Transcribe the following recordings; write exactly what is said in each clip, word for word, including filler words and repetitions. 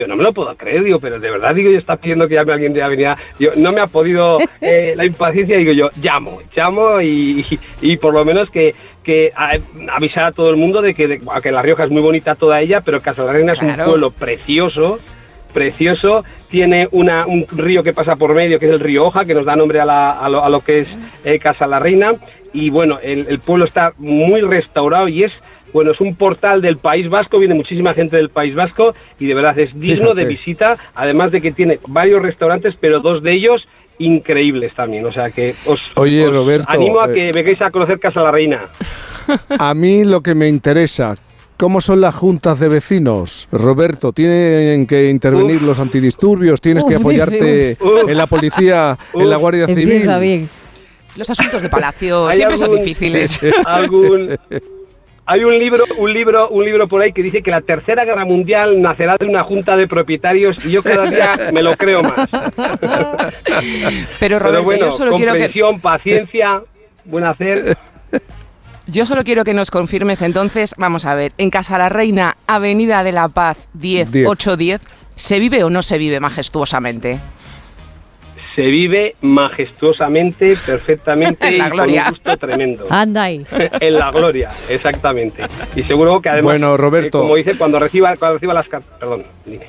Yo no me lo puedo creer, digo, pero de verdad, digo, yo está pidiendo que llame a alguien de la avenida. Yo, no me ha podido eh, la impaciencia, digo yo, llamo, llamo y, y, y por lo menos que, que a, avisar a todo el mundo de que, de, que La Rioja es muy bonita toda ella, pero Casalarreina claro. es un pueblo precioso, precioso. Tiene una, un río que pasa por medio, que es el río Oja, que nos da nombre a, la, a, lo, a lo que es eh, Casalarreina. Y bueno, el, el pueblo está muy restaurado y es... Bueno, es un portal del País Vasco, viene muchísima gente del País Vasco y de verdad es digno Fíjate. de visita, además de que tiene varios restaurantes, pero dos de ellos increíbles también. O sea que os, Oye, os Roberto, animo a que eh, vengáis a conocer Casalarreina. A mí lo que me interesa, ¿cómo son las juntas de vecinos? Roberto, ¿tienen que intervenir uf. los antidisturbios? ¿Tienes uf, que apoyarte uf. en la policía, uf. en la Guardia Civil? Bien. Los asuntos de palacio siempre algún, son difíciles. Algún... Hay un libro, un libro, un libro por ahí que dice que la Tercera Guerra Mundial nacerá de una junta de propietarios y yo cada día me lo creo más. Pero Roberto, Pero bueno, yo solo quiero que paciencia, buen hacer. Yo solo quiero que nos confirmes entonces, vamos a ver, en Casalarreina, Avenida de la Paz diez, ocho diez, ¿se vive o no se vive majestuosamente? Se vive majestuosamente, perfectamente en la y gloria. con un gusto tremendo. Anda ahí. En la gloria, exactamente. Y seguro que además, bueno, Roberto, eh, como dice, cuando reciba, cuando reciba las cartas... Perdón, dime.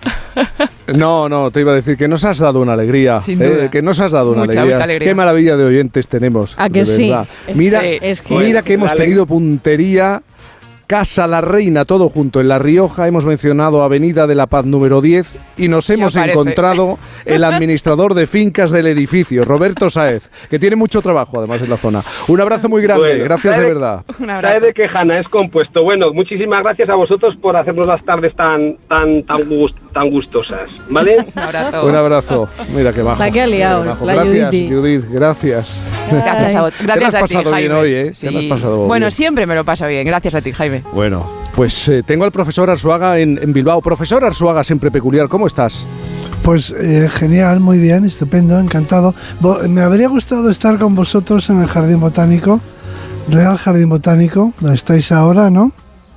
No, no, te iba a decir que nos has dado una alegría, eh, que nos has dado una mucha, alegría. Mucha alegría. Qué maravilla de oyentes tenemos. ¿A que sí? Verdad. Es mira, sí, es que... mira que hemos tenido puntería. Casalarreina, todo junto en La Rioja, hemos mencionado Avenida de la Paz número diez y nos hemos encontrado el administrador de fincas del edificio, Roberto Sáez, que tiene mucho trabajo además en la zona. Un abrazo muy grande, bueno, gracias de verdad. ¿Sabes de qué, Hanna? Es compuesto. Bueno, muchísimas gracias a vosotros por hacernos las tardes tan tan tan, gust, tan gustosas, ¿vale? Un abrazo. Un abrazo. Mira qué bajo. La que ha liado, la Gracias, Judith. Judith, gracias. Gracias a vos. Gracias ¿Te lo has a pasado ti, bien Jaime. hoy, eh? Sí. ¿Te lo has pasado bueno, bien? siempre me lo paso bien. Gracias a ti, Jaime. Bueno, pues eh, tengo al profesor Arzuaga en, en Bilbao. Profesor Arzuaga, siempre peculiar, ¿cómo estás? Pues eh, genial, muy bien, estupendo, encantado. Bo- me habría gustado estar con vosotros en el Jardín Botánico, Real Jardín Botánico, donde estáis ahora, ¿no?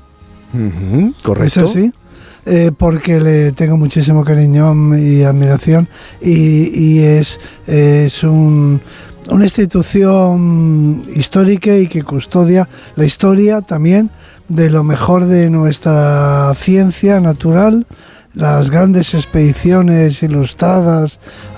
Uh-huh, correcto. ¿Es así? Eh, porque le tengo muchísimo cariño y admiración y, y es, es un... una institución histórica y que custodia la historia también de lo mejor de nuestra ciencia natural, las grandes expediciones ilustradas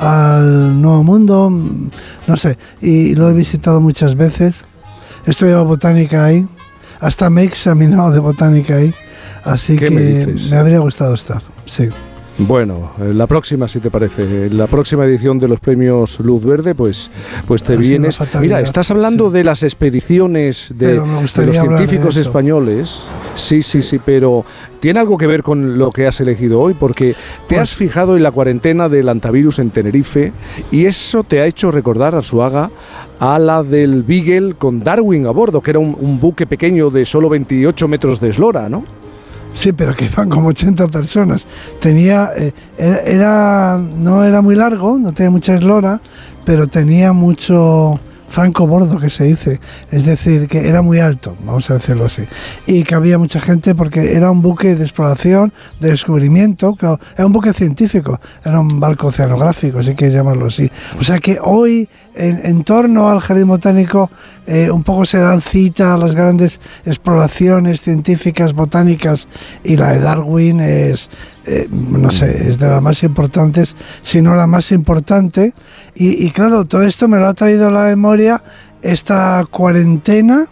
al Nuevo Mundo, no sé, y lo he visitado muchas veces, he estudiado botánica ahí, hasta me he examinado de botánica ahí, así que me, me habría gustado estar, sí. Bueno, la próxima, si te parece, la próxima edición de los premios Luz Verde, pues, pues te vienes. Mira, estás hablando sí. de las expediciones de, de los científicos de españoles. Sí, sí, sí, pero tiene algo que ver con lo que has elegido hoy, porque te pues, has fijado en la cuarentena del hantavirus en Tenerife y eso te ha hecho recordar, Arzuaga, a la del Beagle con Darwin a bordo, que era un, un buque pequeño de solo veintiocho metros de eslora, ¿no? Sí, pero que iban como ochenta personas. Tenía, eh, era, era, no era muy largo, no tenía mucha eslora, pero tenía mucho franco-bordo, que se dice. Es decir, que era muy alto, vamos a decirlo así. Y que había mucha gente porque era un buque de exploración, de descubrimiento, claro, era un buque científico, era un barco oceanográfico, si quieres llamarlo así. O sea que hoy, en, en torno al Jardín Botánico, eh, un poco se dan cita a las grandes exploraciones científicas, botánicas, y la de Darwin es... Eh, no sé, es de las más importantes, si no la más importante, y, y claro, todo esto me lo ha traído a la memoria esta cuarentena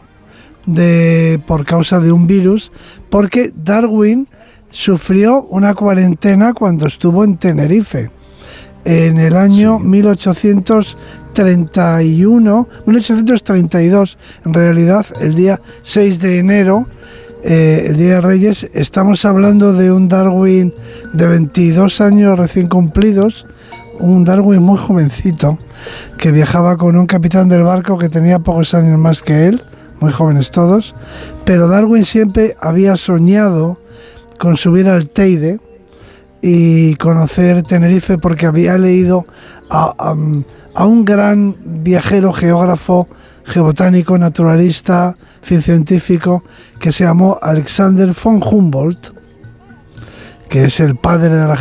de por causa de un virus, porque Darwin sufrió una cuarentena cuando estuvo en Tenerife en el año sí. mil ochocientos treinta y uno, mil ochocientos treinta y dos, en realidad el día seis de enero, Eh, el Día de Reyes. Estamos hablando de un Darwin de veintidós años recién cumplidos, un Darwin muy jovencito, que viajaba con un capitán del barco que tenía pocos años más que él, muy jóvenes todos, pero Darwin siempre había soñado con subir al Teide y conocer Tenerife porque había leído a, a, a un gran viajero, geógrafo, geobotánico, naturalista, científico, que se llamó Alexander von Humboldt, que es el padre de la